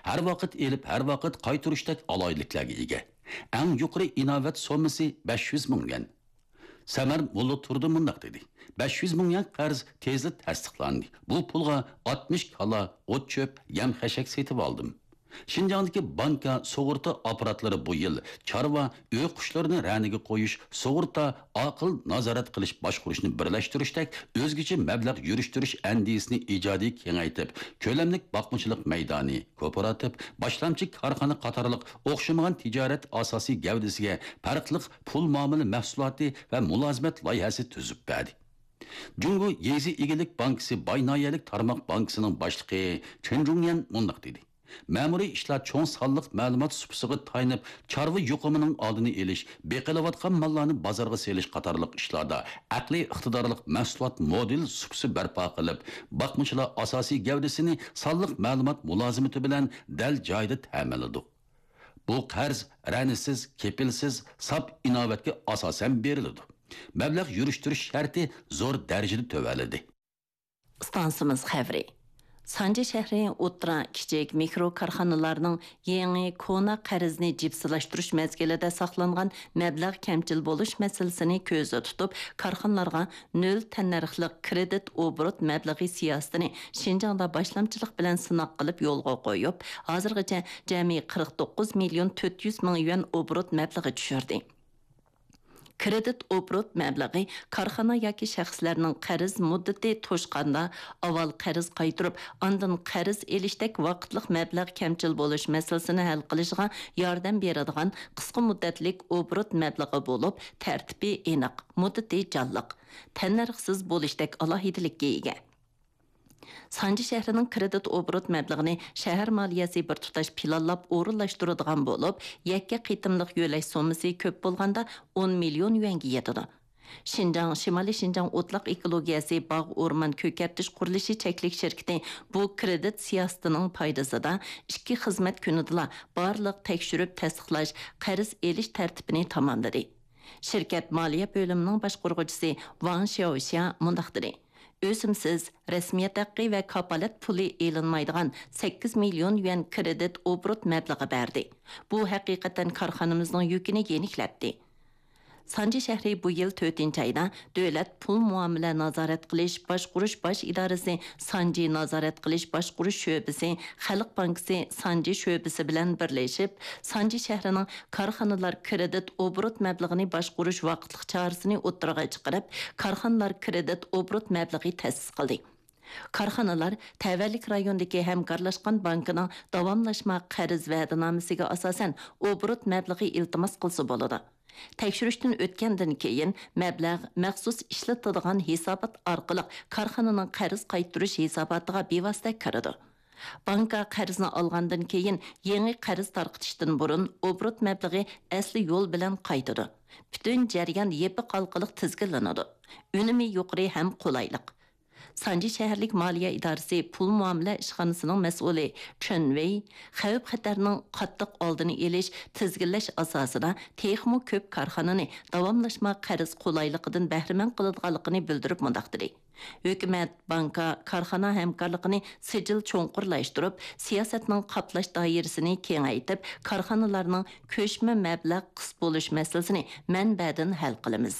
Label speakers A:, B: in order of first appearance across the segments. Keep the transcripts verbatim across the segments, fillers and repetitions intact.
A: har vaqt elib, har vaqt qaytarishdek alayliklarga ega. Eng yuqori inovat sommasi besh yuz ming yuan. Samar Mulla turdi mundaq dedi. besh yuz ming yuan qarz tezda tasdiqlandi. Bu pulga oltmish kala, o't çöp, yem xashak setib oldim. Şinjan'daki banka sug'urta aparatlari bu yil chorva uy qushlarini raniga qo'yish, sug'urta aql nazorat qilish boshqurishni birlashtirishdek o'zgacha mablag' yurishtirish andisini ijodiy kengaytib, ko'lamlik boqmachilik maydoni, kooperativ, boshlamchi korxona qatorliq o'xshamagan tijorat asosiy gavdasiga farqli pul muomala mahsuloti va mulozimat loyihasi tuzib berdi. Jungo Yezi Egelik Bankası Baynayalik Tarmoq Bankasının boshlig'i Chen Jungyan mundaq dedi. Ma'muriy ishlar cho'ng sonliq ma'lumot supsiga tayanib, chorva yuqumining oldini olish, beqilayotgan mollarni bozorga selish qatorliq ishlarda aqliy iqtidorli mahsulot model supsi barpo qilib, boqmachilar asosiy gavdasini sonliq ma'lumot mulozimati bilan dal joyida ta'minladi. Bu qarz ranisiz, kepilsiz, sap inovatga asosan beriladi. Mablag' yurishtirish sharti zo'r darajada tövaladi.
B: Stansimiz xavri. Sanji shahri o'tira kichik mikro korxonalarning yangi kona qarzni jipsilashtirish mezgilida saqlangan mablag' kamchil bo'lish masalasini ko'zda tutib, korxonalarga nol tannarxlik kredit obrot mablag'i siyosatini Şinjan'da boshlamchilik bilan sinoq qilib yo'lga qo'yib, hozirgacha jami qirq to'qqiz million to'rt yuz ming yuan obrot mablag'i tushirdi. Kredit obrot mablag'i korxona yoki shaxslarning qarz muddati to'shqanda avval qarz qaytirib, ondan qarz elishdek vaqtliq mablag' kamchil bo'lish masalasini hal qilishga yordam beradigan qisqa muddatlik obrot mablag'i bo'lib, tartibi aniq, muddati jonliq, tannarxsiz bo'lishdek alohidalikka ega. Sanji shahrining kredit obrot mablag'ini shahar maliyasi bir tutash planlab o'rinlashtiradigan bo'lib, yakka qitimliq yo'lash sommasi ko'p bo'lganda o'n million yuanga yetadi. Şinjan, Shimoliy Şinjan o'tliq ekologiyasi bog' o'rmon ko'kartish qurilishi cheklik shirkati bu kredit siyosatining foydasida ikki xizmat kunida barliq tekshirib tasdiqlash, qarz elish tartibini tamomladi. Shirkat moliya bo'limining boshqaruvchisi Wang Xiaoxia mundaq dedi. O'simsiz, rasmiyat haqqi va kapolat puli e'linmaydigan sakkiz million yuan kredit obrot mablag'i berdi. Bu haqiqatan korxonamizning yukini yeniklabdi. Sanji shahri bu yil to'rtinchi oyda davlat pul muomala nazorat qilish boshqurish bosh idorasi, Sanji nazorat qilish boshqurish sho'basi, Xalq bankasi Sanji sho'basi bilan birlashib, Sanji shahrining korxonalar kredit obrot mablag'ini boshqurish vaqtliq chorasini o'ttirg'a chiqarib, korxonalar kredit obrot mablag'i ta'sis qildi. Korxonalar tavallik rayondagi hamkorlashgan bankining davomlashma qarz va'danomasiga asosan obrot mablag'i iltimos qilsa bo'ladi. Tekshirishdan o'tgandan keyin mablag' maxsus ishlatadigan hisobot orqali korxonaning qarz qaytarish hisobotiga bevosita kiradi. Banka qarzni olgandan keyin yangi qarz tarqitishdan burun obrot mablag'i asli yo'l bilan qaytadi. Butun jarayon yepiq orqali tizginlanadi. Unumi yuqori ham qulaylik. Sanji shaharlik moliya idorasi pul muomala ishxonasining mas'uli Chen Wei xavf xatarning qattiq oldini olish, tizginlash asosida texmo ko'p korxonani davomlashma qarz qulayligidan bahramand qiladiganligini bildirib mundaq dedi. Hukumat banka korxona hamkorligini sijil cho'nqurlashtirib, siyosatning qaplash doirasini kengaytib, korxonalarning ko'chma mablag' qis bo'lish masalasini manbadan hal qilamiz.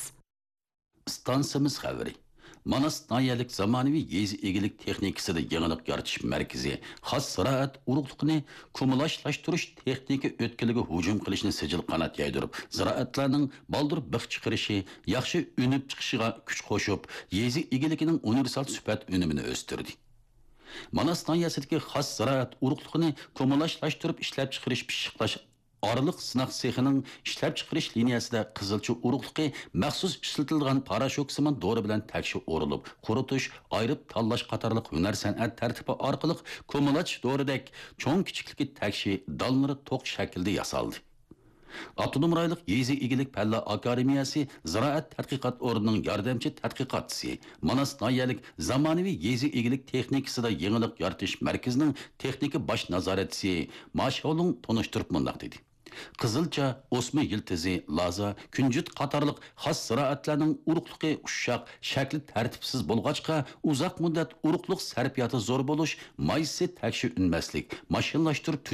A: Stansimiz xabari. Manas nayalik zamonaviy yezi egilik texnikasida yangilik yaratish markazi xos ziraat urug'liqni kumulashlashtirish texnika o'tkiliga hujum qilishni sijil qanot yaydirib, ziraatlarning baldur bix chiqarishi, yaxshi unib chiqishiga kuch qo'shib, yezi egilikining universal sifat unumini o'stirdi. Manas nayasidagi xos ziraat urug'liqni kumulashtirib ishlab chiqarish, pishiqlash Aralıq sınaq sexining ishlab chiqarish liniyasida qizilcha urug'liqi maxsus ishlatilgan parashok simon dori bilan takshi o'rilib, quritish, ayrib tanlash qatorliq hunar san'at tartibi orqali ko'milach doridek cho'ng kichikligi takshi dalniri to'q shaklda yasaldi. Avtonom rayonlik Yezi egilik Palla Akademiyasi Ziraat tadqiqot o'rnining yordamchi tadqiqotchisi, Manas nayalik zamonaviy Yezi egilik texnikasida yangilik yaratish markazining texnika bosh nazoratchisi Masholung tonishtirib mundaq dedi. Qizilcha, o'sma yiltizi, laza, kunjut qatorliq xos ziraatlarning urug'liqi ushshaq, shakli tartibsiz bo'lg'achqa uzoq muddat urug'liq sarfiyati zo'r bo'lish, maysi takshi unmaslik, mashinlashtirib